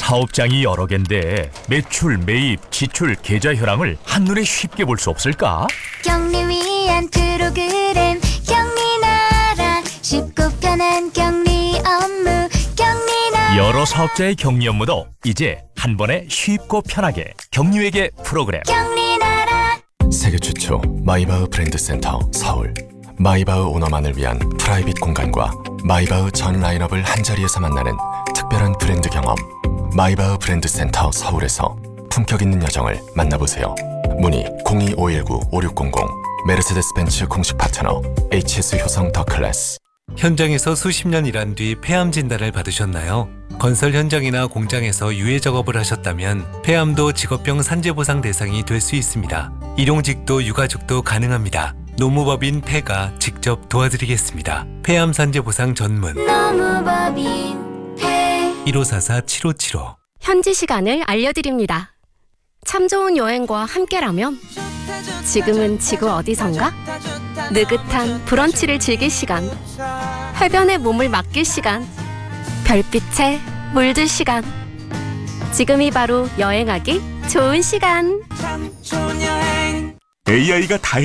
사업장이 여러 개인데 매출, 매입, 지출, 계좌 현황을 한눈에 쉽게 볼 수 없을까? 격리 위한 프로그램 격리나라 쉽고 편한 격리 업무 격리나라 여러 사업자의 격리 업무도 이제 한 번에 쉽고 편하게 격리회계 프로그램. 격리나라 세계 최초 마이바흐 브랜드 센터 서울. 마이바흐 오너만을 위한 프라이빗 공간과 마이바흐 전 라인업을 한자리에서 만나는 특별한 브랜드 경험. 마이바흐 브랜드 센터 서울에서 품격 있는 여정을 만나보세요. 문의 02-519-5600. 메르세데스 벤츠 공식 파트너 HS 효성 더 클래스. 현장에서 수십 년 일한 뒤 폐암 진단을 받으셨나요? 건설 현장이나 공장에서 유해 작업을 하셨다면 폐암도 직업병 산재보상 대상이 될 수 있습니다. 일용직도 유가족도 가능합니다. 노무법인 폐가 직접 도와드리겠습니다. 폐암 산재보상 전문 노무법인 폐 1544-7575. 현지 시간을 알려드립니다. 참 좋은 여행과 함께라면 지금은 지구 어디선가? 느긋한 브런치를 즐길 시간, 해변에 몸을 맡길 시간, 별빛에 물들 시간. 지금이 바로 여행하기 좋은 시간. AI가 다